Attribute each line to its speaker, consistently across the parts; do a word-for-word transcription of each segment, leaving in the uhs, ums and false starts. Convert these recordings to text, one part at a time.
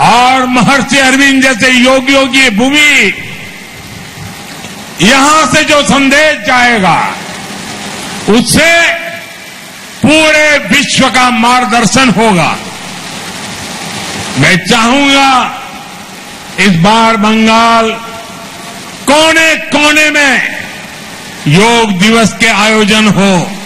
Speaker 1: और महर्षि अरविंद जैसे योगियों की भूमि, यहां से जो संदेश जाएगा उससे पूरे विश्व का मार्गदर्शन होगा। मैं चाहूंगा इस बार बंगाल कोने कोने में योग दिवस के आयोजन हो।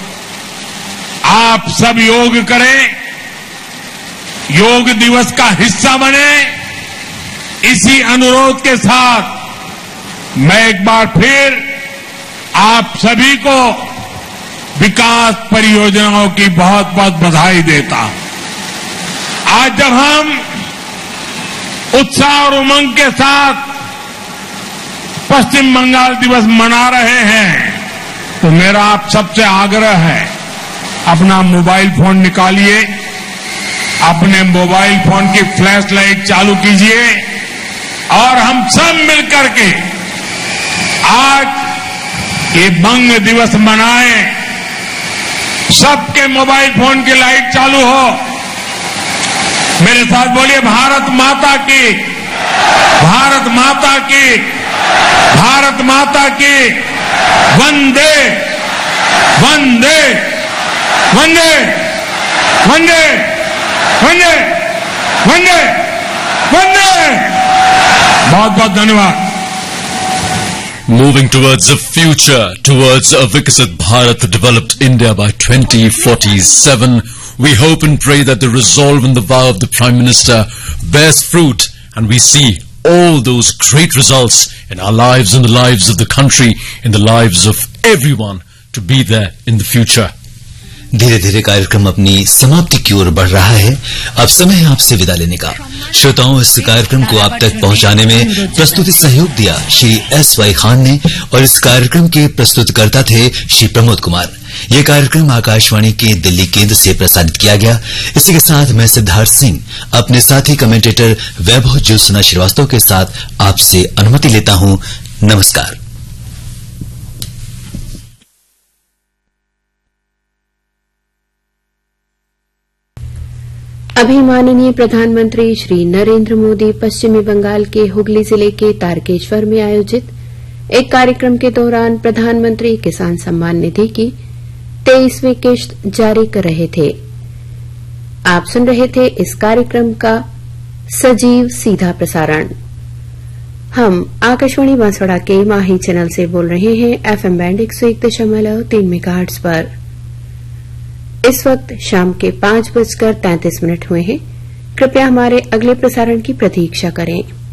Speaker 1: आप सब योग करें, योग दिवस का हिस्सा बने। इसी अनुरोध के साथ मैं एक बार फिर आप सभी को विकास परियोजनाओं की बहुत बहुत बधाई देता हूं। आज जब हम उत्साह और उमंग के साथ पश्चिम बंगाल दिवस मना रहे हैं, तो मेरा आप सबसे आग्रह है, अपना मोबाइल फोन निकालिए, अपने मोबाइल फोन की फ्लैश लाइट चालू कीजिए और हम सब मिलकर के आज ये बंग दिवस मनाएं। सबके मोबाइल फोन की लाइट चालू हो। मेरे साथ बोलिए, भारत माता की, भारत माता की, भारत माता की, वंदे वंदे वंदे वंदे वंदे वंदे वंदे। बहुत बहुत धन्यवाद।
Speaker 2: Moving towards the future, towards a Viksit Bharat, developed India by twenty forty-seven, we hope and pray that the resolve and the vow of the Prime Minister bears fruit and we see all those great results in our lives, in the lives of the country, in the lives of everyone to be there in the future.
Speaker 3: धीरे धीरे कार्यक्रम अपनी समाप्ति की ओर बढ़ रहा है। अब समय है आपसे विदा लेने का। श्रोताओं, इस कार्यक्रम को आप तक पहुंचाने में प्रस्तुति सहयोग दिया श्री एस वाई खान ने और इस कार्यक्रम के प्रस्तुतकर्ता थे श्री प्रमोद कुमार। यह कार्यक्रम आकाशवाणी के दिल्ली केंद्र से प्रसारित किया गया। इसी के साथ मैं सिद्धार्थ सिंह अपने साथी कमेंटेटर वैभव ज्योत्सना श्रीवास्तव के साथ आपसे अनुमति लेता हूं। नमस्कार।
Speaker 4: अभी माननीय प्रधानमंत्री श्री नरेंद्र मोदी पश्चिमी बंगाल के हुगली जिले के तारकेश्वर में आयोजित एक कार्यक्रम के दौरान प्रधानमंत्री किसान सम्मान निधि की तेईसवीं किश्त जारी कर रहे थे। आप सुन रहे थे इस कार्यक्रम का सजीव सीधा प्रसारण। हम आकाशवाणी बांसवाड़ा के माही चैनल से बोल रहे हैं एफएम बैंड एक सौ एक दशमलव तीन मेगाहर्ट्ज पर। इस वक्त शाम के पांच बजकर तैंतीस मिनट हुए हैं। कृपया हमारे अगले प्रसारण की प्रतीक्षा करें।